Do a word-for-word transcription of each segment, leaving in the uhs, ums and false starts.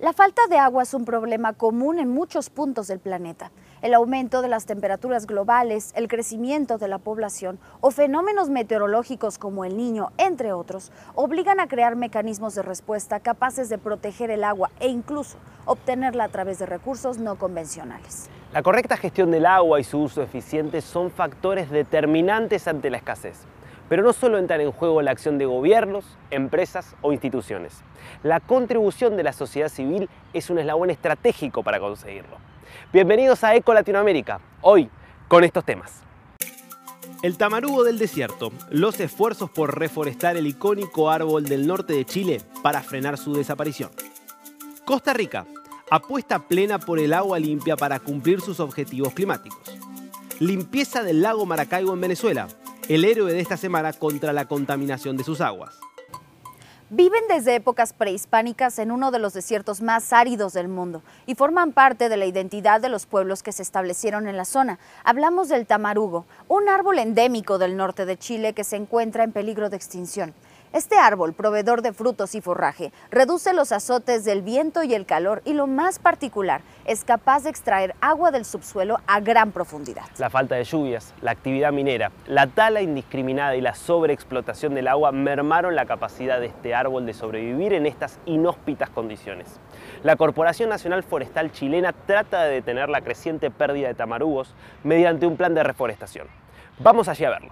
La falta de agua es un problema común en muchos puntos del planeta. El aumento de las temperaturas globales, el crecimiento de la población o fenómenos meteorológicos como el Niño, entre otros, obligan a crear mecanismos de respuesta capaces de proteger el agua e incluso obtenerla a través de recursos no convencionales. La correcta gestión del agua y su uso eficiente son factores determinantes ante la escasez. Pero no solo entran en juego la acción de gobiernos, empresas o instituciones. La contribución de la sociedad civil es un eslabón estratégico para conseguirlo. Bienvenidos a Eco Latinoamérica, hoy con estos temas. El tamarugo del desierto, los esfuerzos por reforestar el icónico árbol del norte de Chile para frenar su desaparición. Costa Rica, apuesta plena por el agua limpia para cumplir sus objetivos climáticos. Limpieza del lago Maracaibo en Venezuela, el héroe de esta semana contra la contaminación de sus aguas. Viven desde épocas prehispánicas en uno de los desiertos más áridos del mundo y forman parte de la identidad de los pueblos que se establecieron en la zona. Hablamos del tamarugo, un árbol endémico del norte de Chile que se encuentra en peligro de extinción. Este árbol, proveedor de frutos y forraje, reduce los azotes del viento y el calor y, lo más particular, es capaz de extraer agua del subsuelo a gran profundidad. La falta de lluvias, la actividad minera, la tala indiscriminada y la sobreexplotación del agua mermaron la capacidad de este árbol de sobrevivir en estas inhóspitas condiciones. La Corporación Nacional Forestal Chilena trata de detener la creciente pérdida de tamarugos mediante un plan de reforestación. Vamos allí a verlo.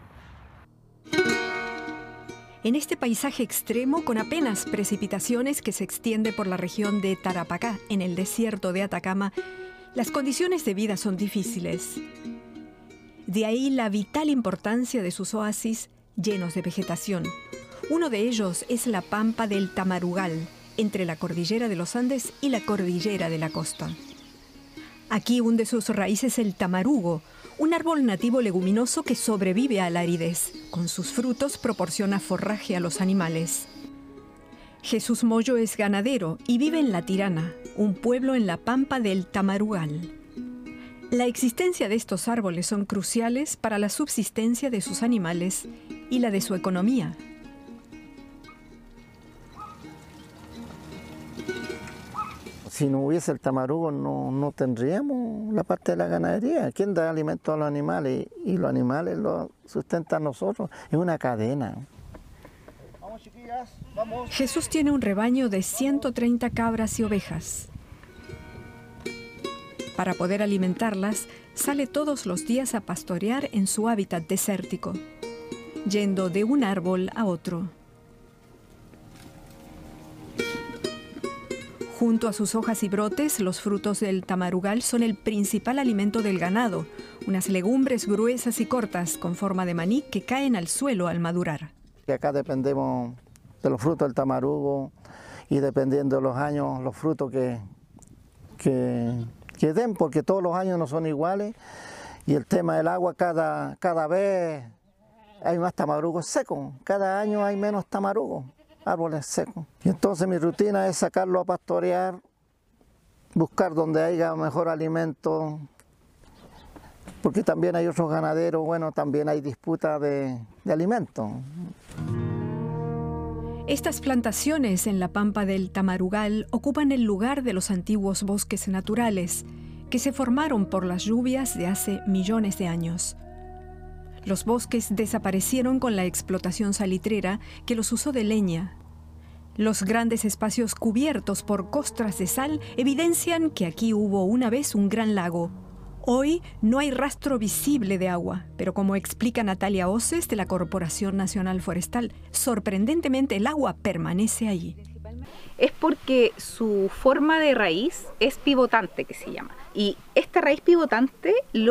En este paisaje extremo, con apenas precipitaciones que se extiende por la región de Tarapacá, en el desierto de Atacama, las condiciones de vida son difíciles. De ahí la vital importancia de sus oasis llenos de vegetación. Uno de ellos es la pampa del Tamarugal, entre la cordillera de los Andes y la cordillera de la costa. Aquí hunde sus raíces el tamarugo, un árbol nativo leguminoso que sobrevive a la aridez. Con sus frutos proporciona forraje a los animales. Jesús Moyo es ganadero y vive en La Tirana, un pueblo en la pampa del Tamarugal. La existencia de estos árboles son cruciales para la subsistencia de sus animales y la de su economía. Si no hubiese el tamarugo no, no tendríamos la parte de la ganadería. ¿Quién da alimento a los animales? Y los animales los sustentan nosotros. Es una cadena. Vamos, chiquillas, vamos. Jesús tiene un rebaño de ciento treinta cabras y ovejas. Para poder alimentarlas, sale todos los días a pastorear en su hábitat desértico, yendo de un árbol a otro. Junto a sus hojas y brotes, los frutos del tamarugal son el principal alimento del ganado, unas legumbres gruesas y cortas con forma de maní que caen al suelo al madurar. Acá dependemos de los frutos del tamarugo y dependiendo de los años, los frutos que, que, que den, porque todos los años no son iguales. Y el tema del agua, cada, cada vez hay más tamarugos secos, cada año hay menos tamarugos. Árboles secos. Y entonces mi rutina es sacarlo a pastorear, buscar donde haya mejor alimento, porque también hay otros ganaderos, bueno, también hay disputa de, de alimento. Estas plantaciones en la pampa del Tamarugal ocupan el lugar de los antiguos bosques naturales, que se formaron por las lluvias de hace millones de años. Los bosques desaparecieron con la explotación salitrera que los usó de leña. Los grandes espacios cubiertos por costras de sal evidencian que aquí hubo una vez un gran lago. Hoy no hay rastro visible de agua, pero como explica Natalia Oces de la Corporación Nacional Forestal, sorprendentemente el agua permanece allí. Es porque su forma de raíz es pivotante, que se llama. Y esta raíz pivotante lo